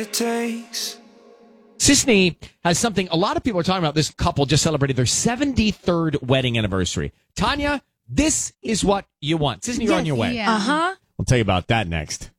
It takes. Sisney has something a lot of people are talking about. This couple just celebrated their 73rd wedding anniversary. Tanya, this is what you want. Sisney, you're on your way. Yeah. We'll tell you about that next.